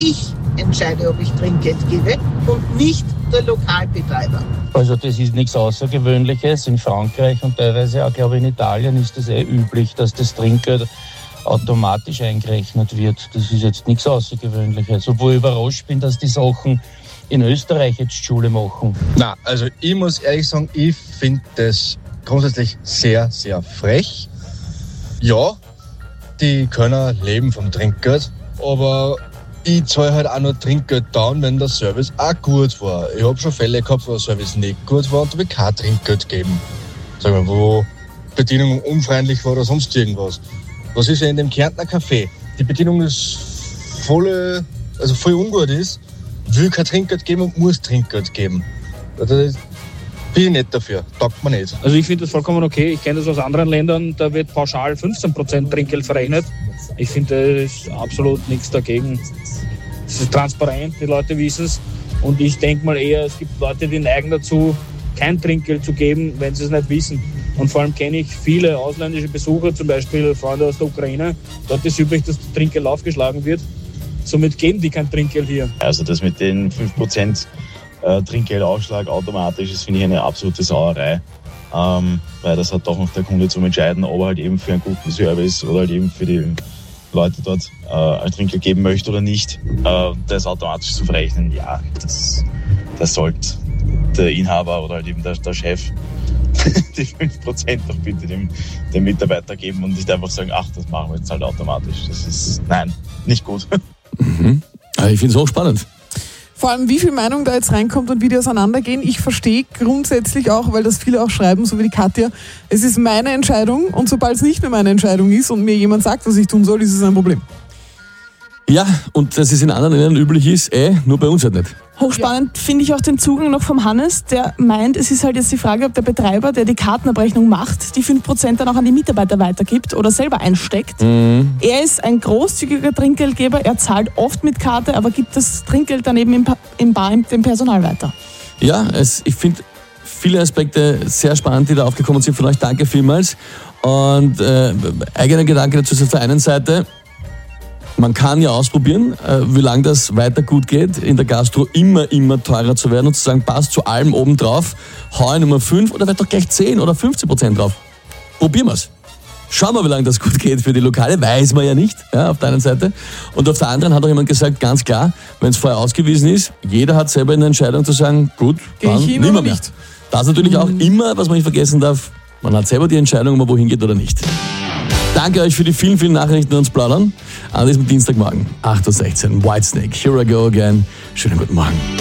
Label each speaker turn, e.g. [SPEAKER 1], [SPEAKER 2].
[SPEAKER 1] Ich entscheide, ob ich Trinkgeld gebe und nicht der Lokalbetreiber.
[SPEAKER 2] Also das ist nichts Außergewöhnliches. In Frankreich und teilweise auch, glaube ich, in Italien ist es üblich, dass das Trinkgeld automatisch eingerechnet wird. Das ist jetzt nichts Außergewöhnliches. Obwohl ich überrascht bin, dass die Sachen in Österreich jetzt Schule machen.
[SPEAKER 3] Na, also ich muss ehrlich sagen, ich finde das grundsätzlich sehr, sehr frech. Ja, die können leben vom Trinkgeld, aber ich zahle halt auch nur Trinkgeld down, wenn der Service auch gut war. Ich habe schon Fälle gehabt, wo der Service nicht gut war und da habe ich kein Trinkgeld gegeben. Sagen wir, wo Bedienung unfreundlich war oder sonst irgendwas. Was ist ja in dem Kärntner Café? Die Bedienung ist voll ungut ist, will kein Trinkgeld geben und muss Trinkgeld geben. Also, bin ich nicht dafür, taugt mir nicht.
[SPEAKER 4] Also ich finde das vollkommen okay. Ich kenne das aus anderen Ländern, da wird pauschal 15% Trinkgeld verrechnet. Ich finde, da ist absolut nichts dagegen. Es ist transparent, die Leute wissen es. Und ich denke mal eher, es gibt Leute, die neigen dazu, kein Trinkgeld zu geben, wenn sie es nicht wissen. Und vor allem kenne ich viele ausländische Besucher, zum Beispiel Freunde aus der Ukraine. Dort ist üblich, dass das Trinkgeld aufgeschlagen wird. Somit geben die kein Trinkgeld hier.
[SPEAKER 5] Also das mit den 5% Trinkgeldaufschlag automatisch, das finde ich eine absolute Sauerei. Weil das hat doch noch der Kunde zum Entscheiden, ob er halt eben für einen guten Service oder halt eben für die Leute dort ein Trinkgeld geben möchte oder nicht. Das automatisch zu verrechnen, ja, das sollte der Inhaber oder halt eben der Chef die 5% doch bitte dem Mitarbeiter geben und nicht einfach sagen, ach, das machen wir jetzt halt automatisch. Das ist, nein, nicht gut.
[SPEAKER 6] Mhm. Ich finde es auch spannend.
[SPEAKER 7] Vor allem, wie viel Meinung da jetzt reinkommt und wie die auseinandergehen. Ich verstehe grundsätzlich auch, weil das viele auch schreiben, so wie die Katja, es ist meine Entscheidung und sobald es nicht mehr meine Entscheidung ist und mir jemand sagt, was ich tun soll, ist es ein Problem.
[SPEAKER 6] Ja, und dass es in anderen Ländern üblich ist, nur bei uns halt nicht.
[SPEAKER 8] Hochspannend finde ich auch den Zugang noch vom Hannes, der meint, es ist halt jetzt die Frage, ob der Betreiber, der die Kartenabrechnung macht, die 5% dann auch an die Mitarbeiter weitergibt oder selber einsteckt. Mhm. Er ist ein großzügiger Trinkgeldgeber, er zahlt oft mit Karte, aber gibt das Trinkgeld dann eben im Bar dem Personal weiter.
[SPEAKER 6] Ja, ich finde viele Aspekte sehr spannend, die da aufgekommen sind von euch. Danke vielmals. Und eigener Gedanke dazu ist auf der einen Seite, man kann ja ausprobieren, wie lange das weiter gut geht, in der Gastro immer teurer zu werden und zu sagen, passt zu allem oben drauf, hau Nummer 5 oder vielleicht doch gleich 10 oder 15% drauf. Probieren wir's. Schauen wir, wie lange das gut geht für die Lokale, weiß man ja nicht, ja, auf der einen Seite. Und auf der anderen hat auch jemand gesagt, ganz klar, wenn es vorher ausgewiesen ist, jeder hat selber eine Entscheidung zu sagen, gut, dann nehmen wir mehr. Das ist natürlich auch immer, was man nicht vergessen darf, man hat selber die Entscheidung, ob man wohin geht oder nicht. Danke euch für die vielen, vielen Nachrichten und uns plaudern an diesem Dienstagmorgen, 8.16 Uhr. Whitesnake, here I go again. Schönen guten Morgen.